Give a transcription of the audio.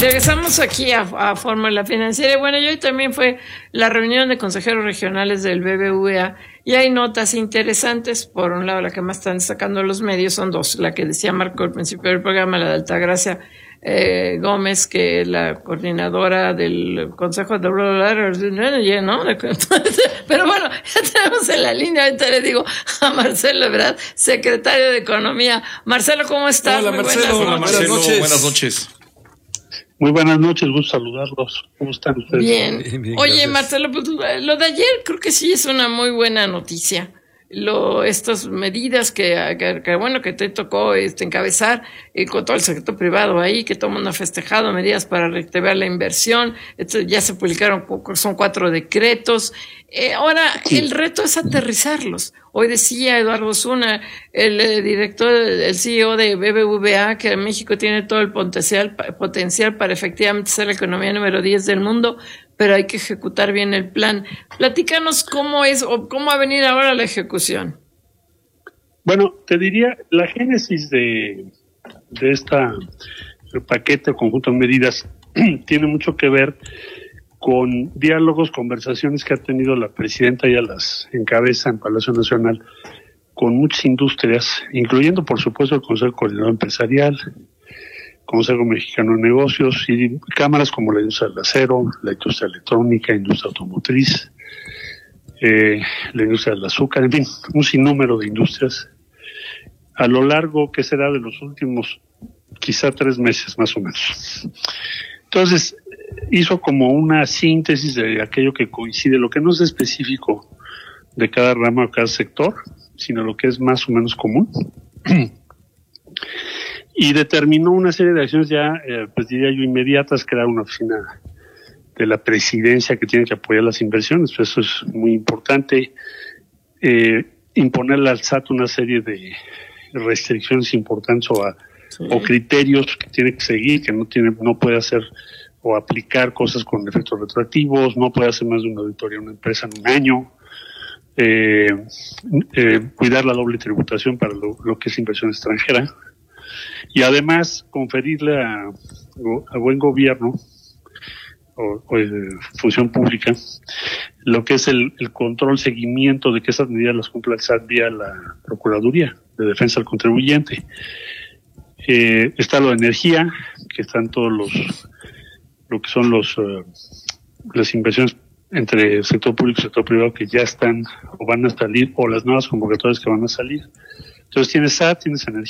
Regresamos aquí a Fórmula Financiera. Bueno, y hoy también fue la reunión de consejeros regionales del BBVA y hay notas interesantes. Por un lado, la que más están destacando los medios son dos. La que decía Marco al principio del programa, la de Altagracia Gómez, que es la coordinadora del Consejo de ¿no? Pero bueno, ya tenemos en la línea, ahorita le digo a Marcelo Ebrard, secretario de Economía. Marcelo, ¿cómo estás? Hola, Marcelo. Hola, Marcelo. Buenas noches. Muy buenas noches, gusto saludarlos. ¿Cómo están ustedes? Bien. Oye, gracias. Marcelo, pues, lo de ayer creo que sí es una muy buena noticia. Estas medidas que bueno, que te tocó encabezar con todo el sector privado ahí, que todo el mundo ha festejado, medidas para reactivar la inversión. Ya se publicaron, son 4 decretos. Ahora, sí, el reto es aterrizarlos. Hoy decía Eduardo Osuna, el CEO de BBVA, que México tiene todo el potencial para efectivamente ser la economía número 10 del mundo, pero hay que ejecutar bien el plan. Platícanos cómo es o cómo va a venir ahora la ejecución. Bueno, te diría, la génesis de el paquete o conjunto de medidas tiene mucho que ver con diálogos, conversaciones que ha tenido la presidenta, ya las encabeza en Palacio Nacional, con muchas industrias, incluyendo por supuesto el Consejo Coordinador Empresarial, Consejo Mexicano de Negocios y cámaras como la industria del acero, la industria electrónica, industria automotriz, la industria del azúcar, en fin, un sinnúmero de industrias a lo largo que será de los últimos quizá 3 meses más o menos. Entonces, hizo como una síntesis de aquello que coincide, lo que no es específico de cada rama o cada sector, sino lo que es más o menos común. Y determinó una serie de acciones ya, pues diría yo, inmediatas, crear una oficina de la presidencia que tiene que apoyar las inversiones, pues eso es muy importante. Imponerle al SAT una serie de restricciones importantes o criterios que tiene que seguir, que no puede hacer o aplicar cosas con efectos retroactivos, no puede hacer más de una auditoría a una empresa en un año, cuidar la doble tributación para lo que es inversión extranjera, y además conferirle a buen gobierno o función pública lo que es el control, seguimiento de que esas medidas las cumpla el SAT vía la Procuraduría de Defensa del Contribuyente. Está lo de energía, que están todos lo que son las inversiones entre el sector público y el sector privado que ya están o van a salir, o las nuevas convocatorias que van a salir. Entonces tienes SAT, tienes energía.